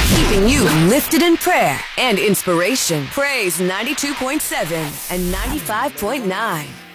Keeping you lifted in prayer and inspiration. Praise 92.7 and 95.9.